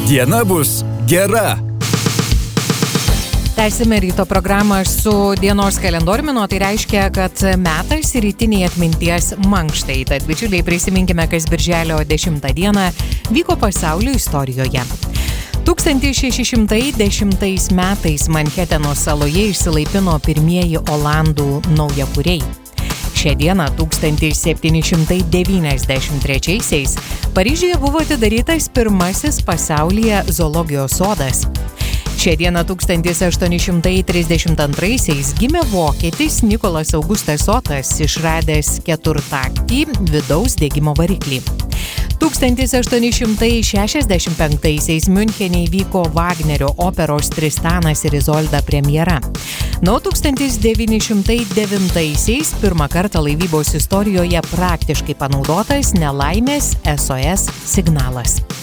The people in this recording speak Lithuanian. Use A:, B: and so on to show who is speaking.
A: Diena bus gera.
B: Tęsime ryto programą su dienos kalendoriumi, tai reiškia, kad metas rytiniai atminties mankštai. Tad bičiuliai, prisiminkime, kas birželio 10 dieną vyko pasaulio istorijoje. 1610 metais Manheteno saloje išsilaipino pirmieji olandų naujakuriai. Šią dieną 1793 Paryžiuje buvo atidarytas pirmasis pasaulyje zoologijos sodas. Šią dieną 1832 gimė vokietis Nikolas Augustas Otas, išradęs keturtaktį vidaus degimo variklį. 1865 Miunchene įvyko Vagnerio operos Tristanas ir Izolda premjera. Nuo 1909 pirmą kartą laivybos istorijoje praktiškai panaudotas nelaimės SOS signalas.